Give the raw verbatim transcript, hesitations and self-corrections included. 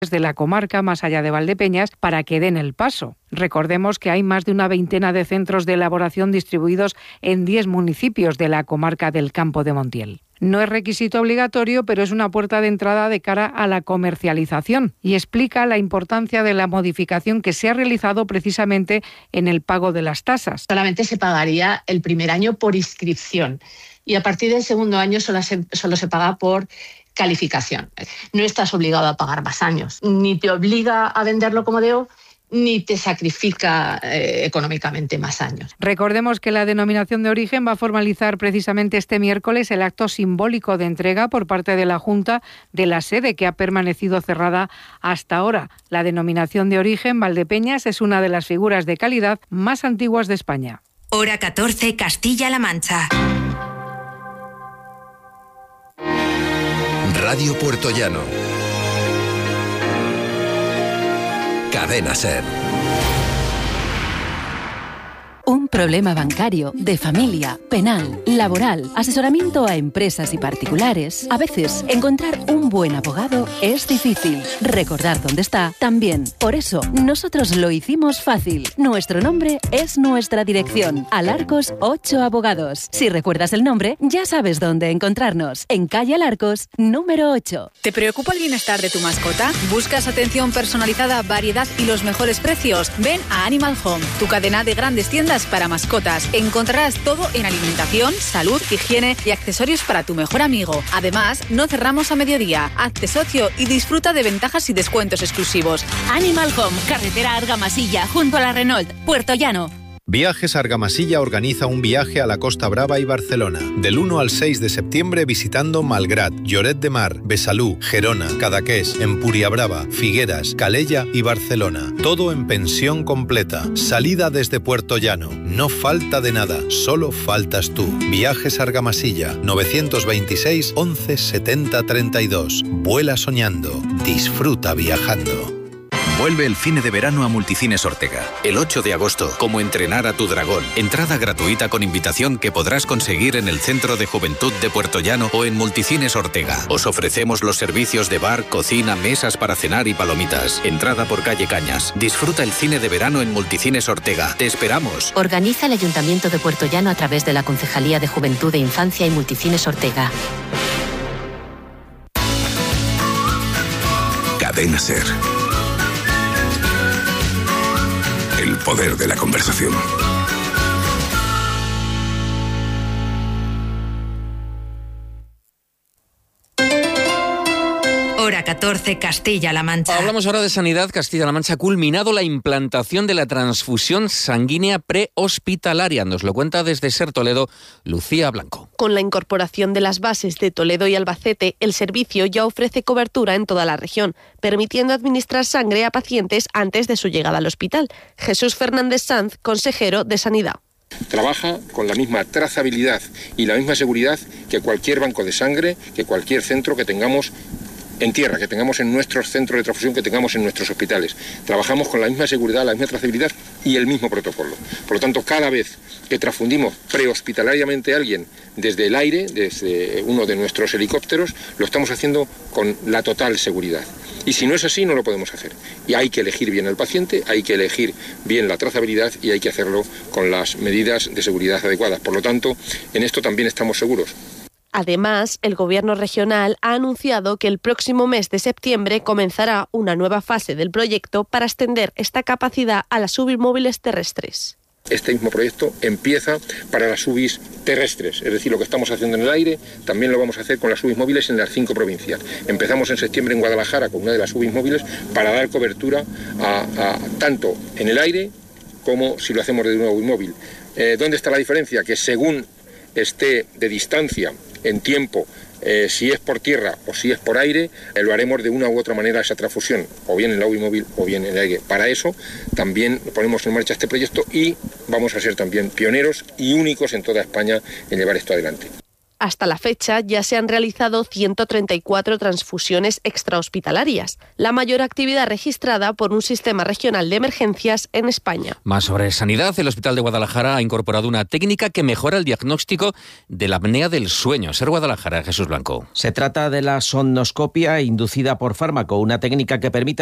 de la comarca, más allá de Valdepeñas, para que den el paso. Recordemos que hay más de una veintena de centros de elaboración distribuidos en diez municipios de la comarca del Campo de Montiel. No es requisito obligatorio, pero es una puerta de entrada de cara a la comercialización y explica la importancia de la modificación que se ha realizado precisamente en el pago de las tasas. Solamente se pagaría el primer año por inscripción y a partir del segundo año solo se, solo se paga por calificación. No estás obligado a pagar más años, ni te obliga a venderlo como D O, ni te sacrifica eh, económicamente más años. Recordemos que la denominación de origen va a formalizar precisamente este miércoles el acto simbólico de entrega por parte de la Junta de la sede que ha permanecido cerrada hasta ahora. La denominación de origen Valdepeñas es una de las figuras de calidad más antiguas de España. Hora catorce, Castilla-La Mancha. Radio Puertollano. Cadena SER. Un problema bancario, de familia, penal, laboral, asesoramiento a empresas y particulares. A veces, encontrar un buen abogado es difícil. Recordar dónde está, también. Por eso, nosotros lo hicimos fácil. Nuestro nombre es nuestra dirección. Alarcos ocho Abogados. Si recuerdas el nombre, ya sabes dónde encontrarnos. En calle Alarcos, número ocho. ¿Te preocupa el bienestar de tu mascota? ¿Buscas atención personalizada, variedad y los mejores precios? Ven a Animal Home, tu cadena de grandes tiendas para mascotas. Encontrarás todo en alimentación, salud, higiene y accesorios para tu mejor amigo. Además, no cerramos a mediodía. Hazte socio y disfruta de ventajas y descuentos exclusivos. Animal Home, carretera Argamasilla, junto a la Renault, Puertollano. Viajes Argamasilla organiza un viaje a la Costa Brava y Barcelona, del uno al seis de septiembre visitando Malgrat, Lloret de Mar, Besalú, Gerona, Cadaqués, Empuriabrava, Figueras, Calella y Barcelona. Todo en pensión completa. Salida desde Puertollano. No falta de nada, solo faltas tú. Viajes Argamasilla, novecientos veintiséis, once, setenta, treinta y dos. Vuela soñando. Disfruta viajando. Vuelve el cine de verano a Multicines Ortega. El ocho de agosto, Cómo entrenar a tu dragón. Entrada gratuita con invitación que podrás conseguir en el Centro de Juventud de Puertollano o en Multicines Ortega. Os ofrecemos los servicios de bar, cocina, mesas para cenar y palomitas. Entrada por calle Cañas. Disfruta el cine de verano en Multicines Ortega. ¡Te esperamos! Organiza el Ayuntamiento de Puertollano a través de la Concejalía de Juventud e Infancia y Multicines Ortega. Cadena SER. El poder de la conversación. Hora catorce, Castilla-La Mancha. Hablamos ahora de sanidad. Castilla-La Mancha ha culminado la implantación de la transfusión sanguínea prehospitalaria. Nos lo cuenta desde SER Toledo, Lucía Blanco. Con la incorporación de las bases de Toledo y Albacete, el servicio ya ofrece cobertura en toda la región, permitiendo administrar sangre a pacientes antes de su llegada al hospital. Jesús Fernández Sanz, consejero de Sanidad. Trabaja con la misma trazabilidad y la misma seguridad que cualquier banco de sangre, que cualquier centro que tengamos en tierra, que tengamos en nuestros centros de transfusión, que tengamos en nuestros hospitales. Trabajamos con la misma seguridad, la misma trazabilidad y el mismo protocolo. Por lo tanto, cada vez que transfundimos prehospitalariamente a alguien desde el aire, desde uno de nuestros helicópteros, lo estamos haciendo con la total seguridad. Y si no es así, no lo podemos hacer. Y hay que elegir bien al paciente, hay que elegir bien la trazabilidad y hay que hacerlo con las medidas de seguridad adecuadas. Por lo tanto, en esto también estamos seguros. Además, el Gobierno regional ha anunciado que el próximo mes de septiembre comenzará una nueva fase del proyecto para extender esta capacidad a las U B I móviles terrestres. Este mismo proyecto empieza para las U B Is terrestres, es decir, lo que estamos haciendo en el aire también lo vamos a hacer con las U B Is móviles en las cinco provincias. Empezamos en septiembre en Guadalajara con una de las U B Is móviles para dar cobertura a, a tanto en el aire como si lo hacemos desde una U B I móvil. Eh, ¿Dónde está la diferencia? Que según esté de distancia, en tiempo, eh, si es por tierra o si es por aire, eh, lo haremos de una u otra manera esa transfusión, o bien en la U B I móvil o bien en el aire. Para eso también ponemos en marcha este proyecto y vamos a ser también pioneros y únicos en toda España en llevar esto adelante. Hasta la fecha ya se han realizado ciento treinta y cuatro transfusiones extrahospitalarias, la mayor actividad registrada por un sistema regional de emergencias en España. Más sobre sanidad, el Hospital de Guadalajara ha incorporado una técnica que mejora el diagnóstico de la apnea del sueño. Ser Guadalajara, Jesús Blanco. Se trata de la somnoscopia inducida por fármaco, una técnica que permite